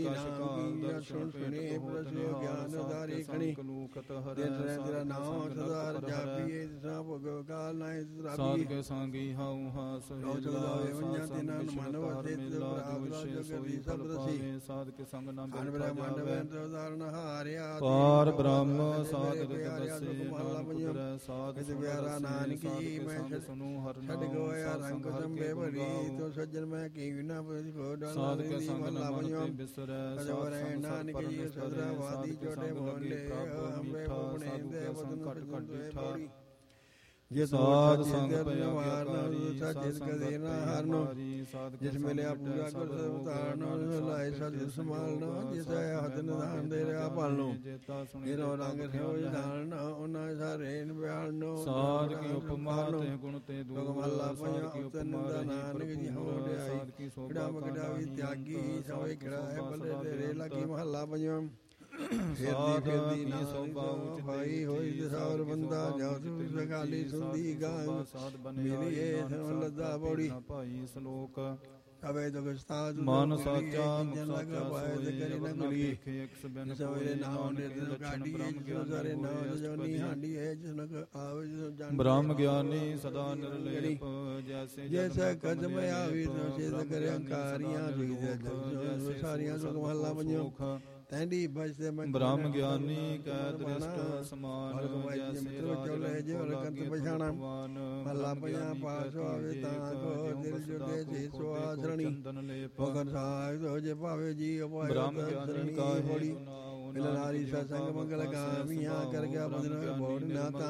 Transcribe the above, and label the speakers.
Speaker 1: ਨਾਮ ਕੀ ਦਰਸ਼ਨ ਸੁਨੇ ਪ੍ਰਸੋ ਗਿਆਨ ਉਦਾਰੀ ਖਣੀ ਦਿਨ ਤੇਰਾ ਨਾਮ ਸਦਾ ਜਾਪੀਏ ਸਾ ਭਗਵ ਕਾਲ ਨਾਇ
Speaker 2: ਸਾਧ
Speaker 1: ਰਾਬੀ
Speaker 2: ਕੇ ਸੰਗੀ ਹਾਉ ਹਾਸ
Speaker 1: ਚੌਦਾਵੇ ਵੰਜਾ ਤੇ ਨਾਮ ਮਨੋ ਤੇ ਪ੍ਰਾਪਤ ਜਗਤੀ ਸਭ ਰਸੀ
Speaker 2: ਸਾਧ ਕੇ ਸੰਗ ਨਾਮ
Speaker 1: ਅਨ ਬ੍ਰਹਮੰਡ ਵੈਂਤ ਉਦਾਰਨ ਹਾਰਿਆ
Speaker 2: ਪਾਰ ਬ੍ਰਹਮ ਸਾਧ ਕੇ ਦਸੇ
Speaker 1: ਮਹਲਾ ਪੰਜਵਾਂ
Speaker 2: ਸਾਧ
Speaker 1: ਇਸ ਪਿਆਰਾ ਨਾਨਕ ਜੀ ਮੈਂ
Speaker 2: ਸੁਨੂ ਹਰ
Speaker 1: ਛੱਡ ਗੋਇਆ ਰੰਗ ਸੰਬੇ ਭਰੀ ਤੋ ਸੱਜਣ ਮੈਂ ਕੀ ਵਿਨਾ ਕੋ
Speaker 2: ਸਾਧ ਕੇ
Speaker 1: ਡਾਲਾ
Speaker 2: ਸੰਗ
Speaker 1: ਮਹਲਾ
Speaker 2: ਨਾਮ
Speaker 1: ਪੰਜਵਾਂ
Speaker 2: ਤੇ ਬਿਸਰੈ
Speaker 1: ਅਜਵਰੈ ਨਾਨਕ ਜੀ ਸਦਰਾ ਵਾਦੀ ਚੋਟੇ ਮੋਲੇ ਅੰਬੇ ਬੁਣੇ ਦੇ ਬਦਨ
Speaker 2: ਘਟ ਘਟ ਬੈਠਾ
Speaker 1: ਜੇ
Speaker 2: ਸਾਧ
Speaker 1: ਸਾਧ
Speaker 2: ਸੰਗ
Speaker 1: ਸੰਗ
Speaker 2: ਪਿਆ
Speaker 1: ਪਿਆਰੀ ਸੱਜਿਤ ਕਦੇ ਨਾ ਹਰਨੋ ਜਿਸ ਮਿਲਿਆ ਪੂਰਾ ਕਰ ਉਤਾਰਨ ਲਾਇ ਸਦ ਸੰਭਾਲਣਾ ਜਿਸ ਹੱਥ ਨਿਧਾਨ ਦੇ ਰਿਆ ਪਾਲਣੋ ਇਹੋ ਰੰਗ ਸਿਓ ਜਾਣ ਉਹਨਾਂ ਸਾਰੇ ਬਿਆਨੋ
Speaker 2: ਸਾਧ ਕੀ ਉਪਮਾ ਤੇ ਗੁਣ ਤੇ ਦੂਰ
Speaker 1: ਮਹਲਾ
Speaker 2: ਸਾਧ ਕੀ
Speaker 1: ਪੰਜਵਾਂ
Speaker 2: ਉਪਮਾ
Speaker 1: ਨਾਨਕ ਜੀ ਹੋ
Speaker 2: ਸਾਧ ਕੀ
Speaker 1: ਕਿੜਾ
Speaker 2: ਸੋਭਾ
Speaker 1: ਮਗੜਾ ਵੀ ਤਿਆਗੀ ਸੋਏ ਕਿੜਾ ਹੈ ਬੱਲੇ ਤੇਰੇ ਲਾਗੀ ਮਹਲਾ ਪੰਜਵਾਂ
Speaker 2: ਸਾਧ
Speaker 1: ਫਿਰਦੀ
Speaker 2: ਕੀ
Speaker 1: ਨਾ
Speaker 2: ਸੋਭਾ ਉਚ
Speaker 1: ਭਾਈ ਹੋਈ ਦਸਾਵਰ ਬੰਦਾ ਜਾ ਤੂੰ ਸਗਾਲੀ ਸੁੰਦੀ ਗਾਂ
Speaker 2: ਸਾਧ
Speaker 1: ਮੇਰੀ ਇਹ ਸਨ ਲੱਦਾ ਬੋੜੀ
Speaker 2: ਭਾਈ ਸ਼ਲੋਕ
Speaker 1: ਅਵੇ ਦਗਸਤਾਦ
Speaker 2: ਮਨ ਸਾਚਾ
Speaker 1: ਜਨ ਲਗ ਪਾਏ ਤੇ ਕਰੀ ਨਾ ਗੁਲੀ ਸਵੇਰੇ ਨਾਮ ਨਿਰਦਨ ਕਾਢੀ ਜੋ ਸਾਰੇ ਨਾਮ ਜੋਨੀ ਹਾਂਡੀ ਹੈ ਜਨਕ ਆਵੇ ਜਨ
Speaker 2: ਬ੍ਰਹਮ ਗਿਆਨੀ ਸਦਾ ਨਿਰਲੇਪ ਜੈਸੇ
Speaker 1: ਜੈਸਾ ਕਦਮ ਆਵੀ ਸੋ ਚੇਤ ਕਰੇ ਅੰਕਾਰੀਆਂ ਜੀ ਸਾਰੀਆਂ ਸੁਖ ਮਹਲਾ ਪੰਜਵਾਂ ਤੈਂਡੀ ਬਜਦੇ ਮੈਂ
Speaker 2: ਬ੍ਰਹਮ ਗਿਆਨੀ ਕੈ ਦ੍ਰਿਸ਼ਟ ਸਮਾਨ ਜੈਸੇ
Speaker 1: ਚੋਲੇ ਜੋ ਰਕਤ ਪਛਾਣਾ ਮਹਲਾ ਪੰਜਾ ਪਾਸ ਆਵੇ ਤਾਂ ਕੋ ਦਿਲ ਜੁਗੇ ਜੀ ਸੋ ਆਸਰਣੀ ਭਗਨ ਸਾਹਿਬ ਹੋ ਜੇ ਭਾਵੇ ਜੀ ਉਪਾਇ
Speaker 2: ਬ੍ਰਹਮ ਗਿਆਨੀ ਕਾ
Speaker 1: ਬੋੜੀ ਮਿਲਨਾਰੀ ਸਤਸੰਗ ਮੰਗਲ ਗਾਮੀਆਂ ਕਰ ਗਿਆ ਬਦਨ ਬੋੜ ਨਾ